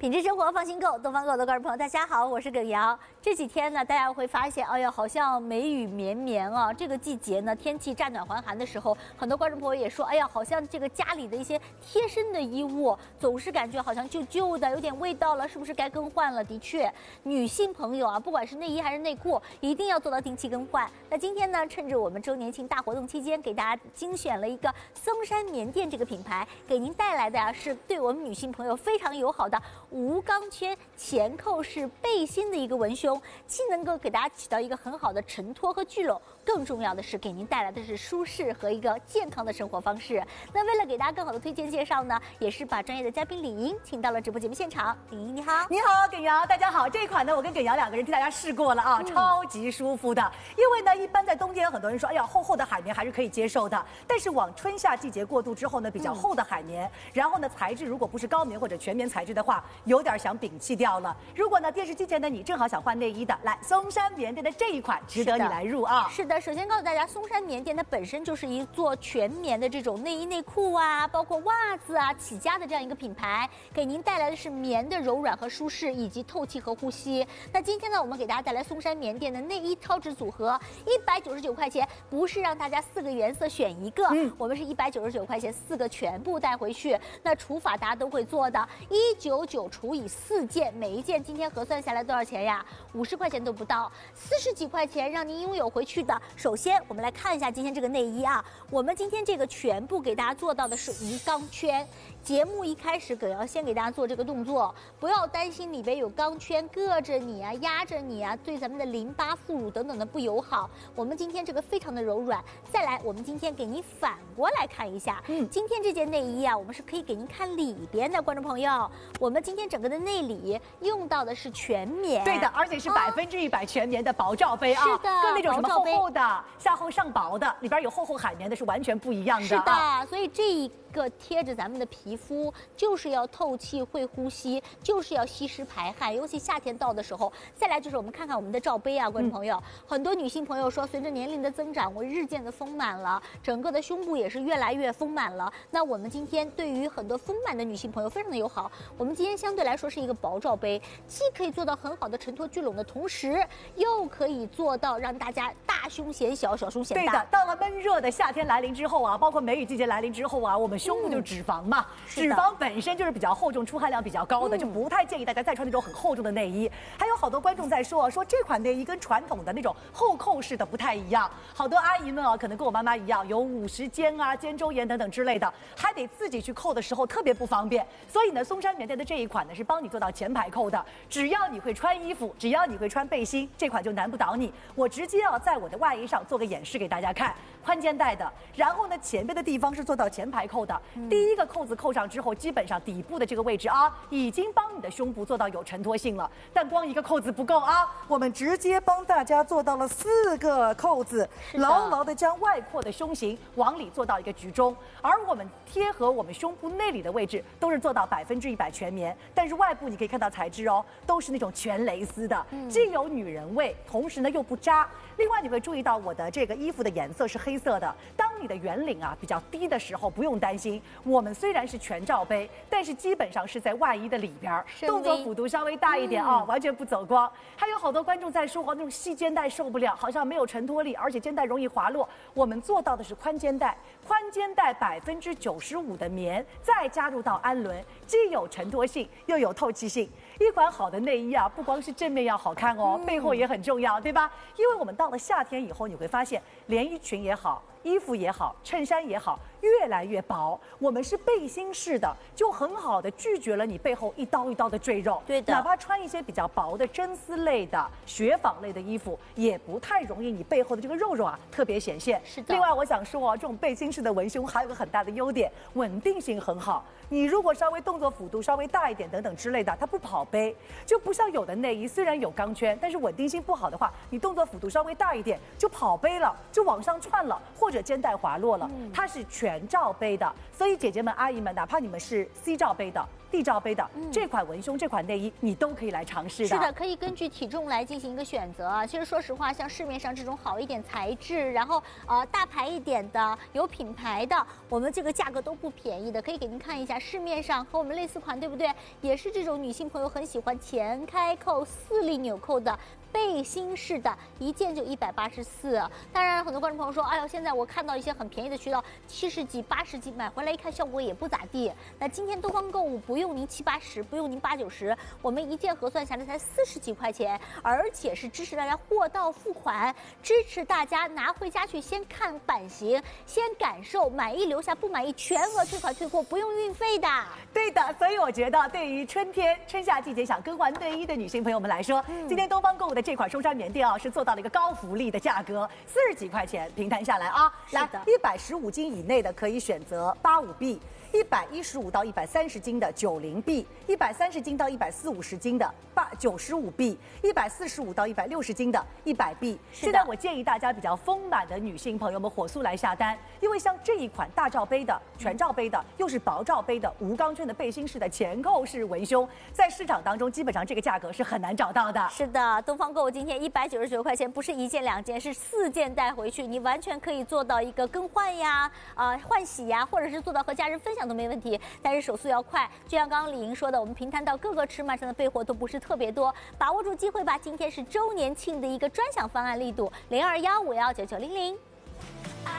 品质生活放心购，东方购的各位朋友，大家好，我是耿瑶。这几天呢，大家会发现，哎呀，好像梅雨绵绵啊。这个季节呢，天气乍暖还寒的时候，很多观众朋友也说，哎呀，好像这个家里的一些贴身的衣物，总是感觉好像旧旧的，有点味道了，是不是该更换了？的确，女性朋友啊，不管是内衣还是内裤，一定要做到定期更换。那今天呢，趁着我们周年庆大活动期间，给大家精选了一个松山棉店这个品牌，给您带来的啊，是对我们女性朋友非常友好的无钢圈前扣式背心的一个文胸，既能够给大家起到一个很好的承托和聚拢，更重要的是给您带来的是舒适和一个健康的生活方式。那为了给大家更好的推荐介绍呢，也是把专业的嘉宾李莹请到了直播节目现场。李莹你好。 你好，耿瑶，大家好。这一款呢，我跟耿瑶两个人替大家试过了啊，超级舒服的。因为呢，一般在冬天很多人说，哎呀，厚厚的海绵还是可以接受的，但是往春夏季节过渡之后呢，比较厚的海绵，然后呢，材质如果不是高棉或者全棉材质的话，有点想摒弃掉了。如果呢，电视机前的你正好想换内衣的，来松山棉店的这一款值得你来入啊。 是的，首先告诉大家，松山棉店它本身就是一做全棉的这种内衣内裤啊，包括袜子啊起家的这样一个品牌，给您带来的是棉的柔软和舒适，以及透气和呼吸。那今天呢，我们给大家带来松山棉店的内衣超值组合，199块钱，不是让大家4个颜色选一个，我们是199块钱4个全部带回去。那除法大家都会做的，199除以4件，每一件今天核算下来多少钱呀？50块钱都不到，40几块钱让您拥有回去的。首先，我们来看一下今天这个内衣啊，我们今天这个全部给大家做到的是无钢圈。节目一开始，耿瑶先给大家做这个动作，不要担心里边有钢圈硌着你啊、压着你啊，对咱们的淋巴、副乳等等的不友好。我们今天这个非常的柔软。再来，我们今天给您反过来看一下，今天这件内衣啊，我们是可以给您看里边的，观众朋友，我们今天整个的内里用到的是全棉， 对的，而且是100%全棉的薄罩杯啊， 是的， 跟那种什么厚厚的、下厚上薄的，里边有厚厚海绵的是完全不一样的。 是的，所以这一个贴着咱们的皮肤，就是要透气、会呼吸，就是要吸湿排汗，尤其夏天到的时候。再来就是我们看看我们的罩杯啊，观众朋友，很多女性朋友说，随着年龄的增长，我日渐的丰满了，整个的胸部也是越来越丰满了。那我们今天对于很多丰满的女性朋友非常的友好，我们今天相对来说是一个薄罩杯，既可以做到很好的承托聚拢的同时，又可以做到让大家大胸显小，小胸显大。 对的，到了闷热的夏天来临之后啊，包括梅雨季节来临之后啊，我们胸部就是脂肪嘛，脂肪本身就是比较厚重、出汗量比较高的，就不太建议大家再穿那种很厚重的内衣。还有好多观众在说这款内衣跟传统的那种后扣式的不太一样，好多阿姨们啊，可能跟我妈妈一样，有50肩啊、肩周炎等等之类的，还得自己去扣的时候特别不方便。所以呢，松山棉店的这一款呢是帮你做到前排扣的，只要你会穿衣服，只要你会穿背心，这款就难不倒你。我直接在我的外衣上做个演示给大家看，宽肩带的，然后呢前边的地方是做到前排扣的，第一个扣子扣上之后，基本上底部的这个位置啊，已经帮你的胸部做到有承托性了。但光一个扣子不够啊，我们直接帮大家做到了4个扣子，牢牢的将外扩的胸型往里做到一个居中，而我们贴合我们胸部内里的位置都是做到100%全棉，但是外部你可以看到材质哦，都是那种全蕾丝的，既有女人味，同时呢又不扎。另外你会注意到我的这个衣服的颜色是黑色的，当你的圆领啊比较低的时候，不用担心，我们虽然是全罩杯，但是基本上是在外衣的里边，动作幅度稍微大一点啊，完全不走光。还有好多观众在说那种细肩带受不了，好像没有承托力，而且肩带容易滑落。我们做到的是宽肩带，95%的棉，再加入到氨纶，既有承托性又有透气性。一款好的内衣啊，不光是正面要好看哦，背后也很重要，对吧？因为我们到了夏天以后，你会发现连衣裙也好，衣服也好，衬衫也好，越来越薄。我们是背心式的，就很好的拒绝了你背后一刀一刀的赘肉。 对的， 哪怕穿一些比较薄的真丝类的、雪纺类的衣服，也不太容易你背后的这个肉啊特别显现。 是的。 另外，我想说这种背心式的文胸还有个很大的优点，稳定性很好。你如果稍微动作幅度稍微大一点等等之类的，它不跑杯，就不像有的内衣虽然有钢圈，但是稳定性不好的话，你动作幅度稍微大一点就跑杯了，就往上窜了，或者肩带滑落了。它是全全罩杯的，所以姐姐们、阿姨们，哪怕你们是 C 罩杯的、D 罩杯的，这款文胸、这款内衣你都可以来尝试的。 是的，可以根据体重来进行一个选择啊。其实说实话，像市面上这种好一点材质，然后大牌一点的、有品牌的，我们这个价格都不便宜的。可以给您看一下市面上和我们类似款，对不对？也是这种女性朋友很喜欢前开扣、4粒纽扣的。背心式的，一件就184。当然，很多观众朋友说，哎呦，现在我看到一些很便宜的渠道，70几、80几，买回来一看效果也不咋地。那今天东方购物不用您70、80，不用您80、90，我们一件核算下来才40几块钱，而且是支持大家货到付款，支持大家拿回家去先看版型，先感受，满意留下，不满意全额退款退货，不用运费的。 对的，所以我觉得对于春夏季节想更换内衣的女性朋友们来说，今天东方购物的这款松山棉垫啊，是做到了一个高福利的价格，40几块钱平摊下来啊。来，115斤以内的可以选择85B，115到130斤的90B，130斤到140-150斤的95B，145到160斤的100B。现在我建议大家比较丰满的女性朋友们火速来下单，因为像这一款大罩杯的、全罩杯的，又是薄罩杯的无钢圈的背心式的前扣式文胸，在市场当中基本上这个价格是很难找到的。 是的，东方购物今天199块钱，不是1件2件，是4件带回去，你完全可以做到一个更换呀、换洗呀，或者是做到和家人分享都没问题。但是手速要快，就像刚刚李莹说的，我们平摊到各个尺码上的备货都不是特别多，把握住机会吧！今天是周年庆的一个专享方案力度，0215199900。